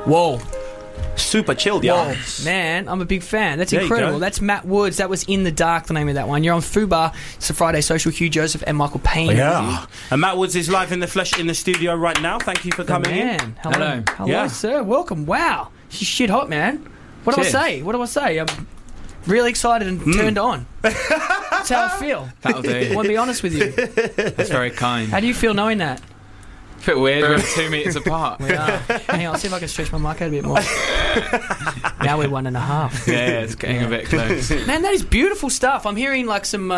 Whoa. Super chilled, yeah. Whoa, man, I'm a big fan. That's There you incredible. go. That's Matt Woods. That was In the Dark, the name of that one. You're on Fubar. It's a Friday Social. Hugh Joseph and Michael Payne. Yeah. And Matt Woods is live in the flesh in the studio right now. Thank you for coming in. Man, hello. Hello, Yeah. sir. Welcome. Wow. She's shit hot, man. What do I Cheers. say? What do I say? I'm really excited and turned on. That's how I feel. That'll do. I want to be honest with you. That's very kind. How do you feel knowing that? A bit weird, we're 2 meters apart. We are. Hang on, I'll see if I can stretch my mic out a bit more. Now we're 1.5. Yeah, it's getting a bit close. Man, that is beautiful stuff. I'm hearing like some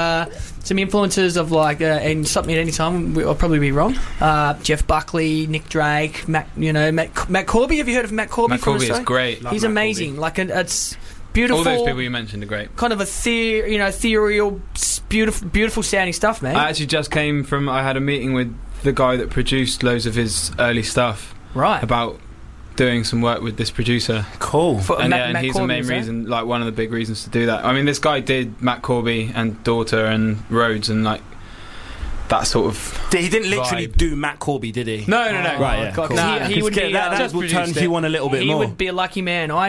influences of like, and something at any time I'll probably be wrong. Jeff Buckley, Nick Drake, Matt Corby. Have you heard of Matt Corby? Matt Corby is great. Love He's Matt amazing. Corby. Like it's beautiful. All those people you mentioned are great. Kind of ethereal, beautiful sounding stuff, man. I actually just came from, I had a meeting with the guy that produced loads of his early stuff Right. about doing some work with this producer. Cool. And, Matt, yeah, and Matt he's Corby, the main is that? reason, like one of the big reasons to do that. I mean, this guy did Matt Corby and Daughter and Rhodes and like that sort of. He didn't literally vibe. do Matt Corby, did he? No. Oh, Right, yeah, God, cool. 'cause he would be. that just will turn produced you it. on a little bit He more. would be a lucky man. I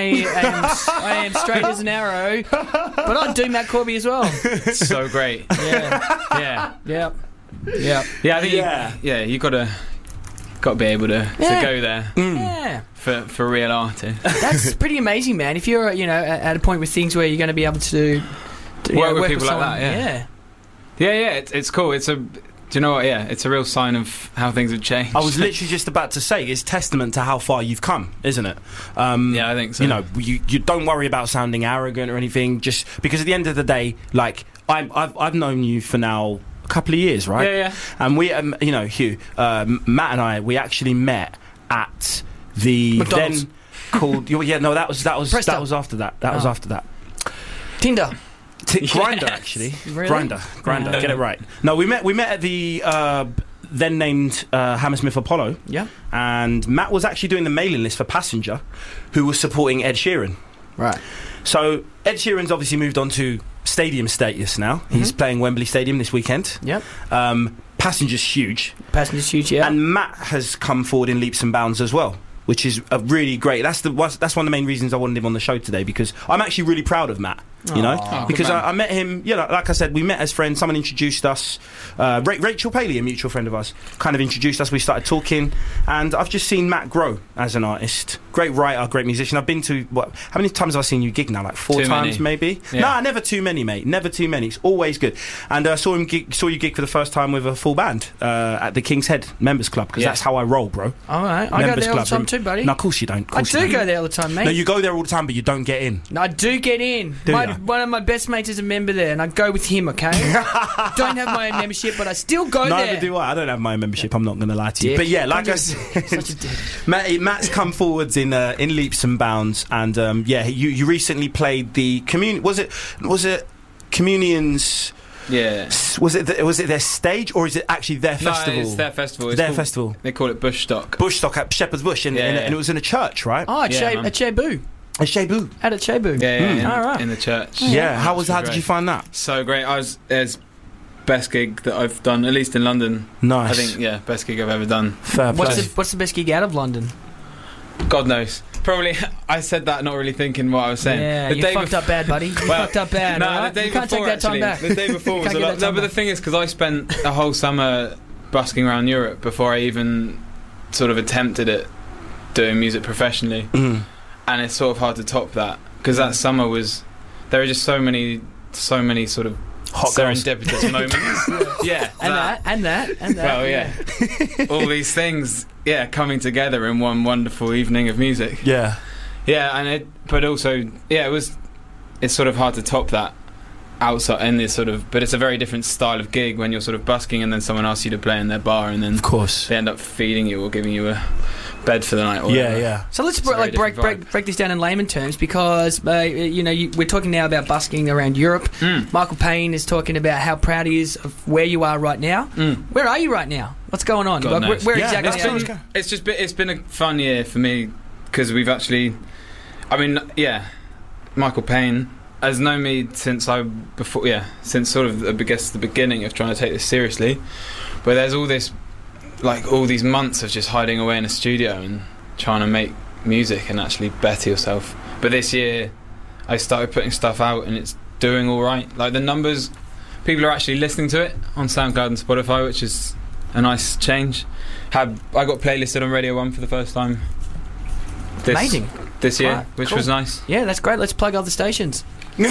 am straight as an arrow, but I'd do Matt Corby as well. So great. Yeah, Yeah. yeah. Yeah, I think Yeah. you gotta be able to Yeah. go there Yeah, for real artists. that's pretty amazing, man. If you're, at a point with things where you're going to be able to Work with people like someone, that, yeah. It's cool. Do you know what? Yeah, it's a real sign of how things have changed. I was literally just about to say, it's testament to how far you've come, isn't it? Yeah, I think so. You don't worry about sounding arrogant or anything, just because at the end of the day, like I've known you for now a couple of years, right? Yeah. And we, Hugh, Matt and I, we actually met at the McDonald's. then called. That was Presto. after that. That was Oh. after that. Tinder. Grinder, actually. Really? Grinder. Yeah. Get it right. No, we met at the then named Hammersmith Apollo, Yeah. and Matt was actually doing the mailing list for Passenger, who was supporting Ed Sheeran. Right. So Ed Sheeran's obviously moved on to stadium status now. He's playing Wembley Stadium this weekend. Yep. Passenger's huge, Passenger's huge. Yeah. and Matt has come forward in leaps and bounds as well, which is a really great. That's one of the main reasons I wanted him on the show today, because I'm actually really proud of Matt. Aw. Because good man. I met him. Like I said, we met as friends. Someone introduced us. Rachel Paley, a mutual friend of ours, kind of introduced us. We started talking, and I've just seen Matt grow as an artist. Great writer, great musician. I've been to how many times have I seen you gig now? Like 4 Too times, many. maybe. Yeah. Nah, never too many, mate. Never too many. It's always good. And I saw you gig for the first time with a full band at the King's Head Members Club, because Yeah. that's how I roll, bro. All right. I go Members there all the Club time too, buddy. No, of course you don't. Of I course you do don't. go there all the time, mate. No, you go there all the time, but you don't get in. I do get in. Do ya? One of my best mates is a member there, and I go with him, okay? Don't have my own membership, but I still go there. Neither do I. I don't have my own membership. I'm not going to lie to you. Dick. But yeah, like I Such said, a dick. Matt's come forwards in leaps and bounds, and you recently played the communion. Was it Communion's? Yeah. Was it their stage, or is it actually their festival? No, it's their festival. It's Their called- festival. They call it Bushstock. Bushstock at Shepherd's Bush, and it was in a church, right? Oh, at Yeah, man. Cebu. A Shebu. At a Cebu. Yeah, All right. in the church. Yeah. How did Great. you find that? So great. It's best gig that I've done, at least in London. Nice. I think, best gig I've ever done. Fair play. What's the best gig out of London? God knows. Probably, I said that not really thinking what I was saying. Yeah, The you day fucked bef- up bad, buddy. You Well, fucked up bad. No, all right? the day You can't before, take that time actually. back. The day before You was can't a get lot. that No, time but the back. thing is, because I spent a whole summer busking around Europe before I even sort of attempted it, doing music professionally, Mm. and it's sort of hard to top that, because that summer was, there are just so many sort of Hot girls. serendipitous moments. Yeah, And that. Well, yeah. All these things, coming together in one wonderful evening of music. Yeah. Yeah, but also, it's sort of hard to top that outside in this sort of, but it's a very different style of gig when you're sort of busking and then someone asks you to play in their bar and then Of course. they end up feeding you or giving you a bed for the night or Yeah, whatever. yeah. So let's It's a very break different this down in layman terms, because we're talking now about busking around Europe. Mm. Michael Payne is talking about how proud he is of where you are right now. Mm. Where are you right now? What's going on? God Like, knows. where Yeah, exactly let's are go, you? let's go. It's been a fun year for me, because we've actually, Michael Payne has known me since sort of the beginning of trying to take this seriously. But there's all these months of just hiding away in a studio and trying to make music and actually better yourself. But this year, I started putting stuff out, and it's doing all right. Like the numbers, people are actually listening to it on SoundCloud and Spotify, which is a nice change. I got playlisted on Radio 1 for the first time. Amazing. This year, Right, which cool. was nice. Yeah, that's great. Let's plug other stations. Great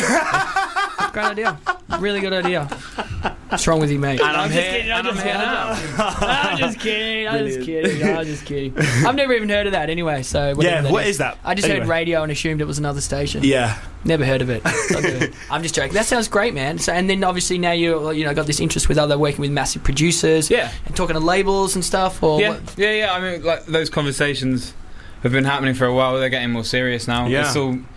idea. Really good idea. What's wrong with you, mate? And I'm just here- kidding. and I'm here now. I'm just kidding. I'm just kidding. I've never even heard of that anyway. So Yeah, whatever what is that? I just Anyway. heard radio and assumed it was another station. Yeah. Never heard of it. I'm just joking. That sounds great, man. So, and then obviously now you got this interest with working with massive producers. Yeah. And talking to labels and stuff. Or Yeah, what? yeah. I mean, like those conversations have been happening for a while. They're getting more serious now. Yeah. It's all.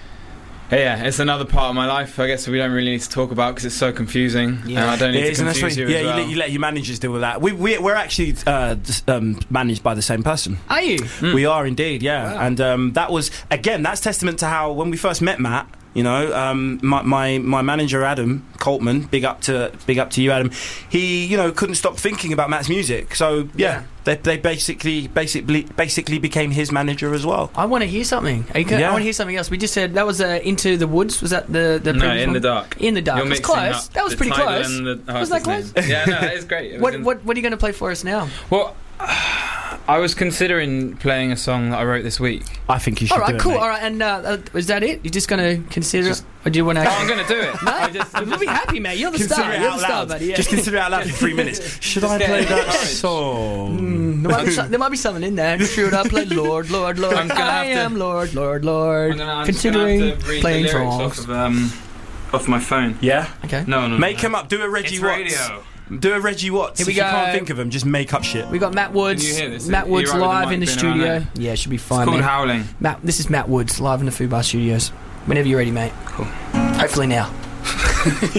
Yeah, it's another part of my life. I guess we don't really need to talk about because it's so confusing, and I don't need to confuse you. Yeah, as well. you let your managers deal with that. We're actually managed by the same person. Are you? We are indeed, yeah. Wow. And that was, again, that's testament to how when we first met Matt. You know, my manager Adam Coltman, big up to you, Adam. He couldn't stop thinking about Matt's music. So yeah. They basically became his manager as well. I want to hear something. I want to hear something else. We just said that was Into the Woods. Was that the No, previous In one? the Dark. In the Dark. You're It was mixing close. up That was the pretty title close. and the Was that artist's close? name. Yeah, no, that is great. It was What are you going to play for us now? Well, I was considering playing a song that I wrote this week. I think you should. All right, do it, cool. mate. All right, and is that it? You're just going to consider it, or do you want to? Oh, I'm going to do it. No, we'll be happy, mate. You're the Consider star. it You're out the star, loud. buddy. Yeah. Just consider it out loud for 3 minutes. Should I Just play get that encouraged. song? There might be something in there. Should I play Lord, Lord, Lord? I'm gonna have I to- am Lord, Lord, Lord. I'm Considering just gonna have to read playing the lyrics songs. off my phone. Yeah. Okay. No. Make him up. Do a Reggie It's Watts. radio. Do a Reggie Watts. Here we If you go. can't think of them, just make up shit. We got Matt Woods. Can you hear this? Matt Are you Woods right with the live mic in the being around studio. there? Yeah, it should be It's fine, called mate. Howling. This is Matt Woods live in the Fubar Studios. Whenever you're ready, mate. Cool. Hopefully now.